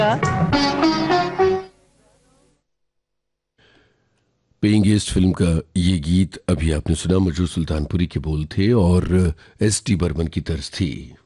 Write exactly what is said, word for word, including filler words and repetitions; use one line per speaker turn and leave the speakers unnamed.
Paying guest film का ये गीत अभी आपने सुना। मजरूर सुल्तानपुरी के बोल थे और एस टी बर्मन की तर्ज थी।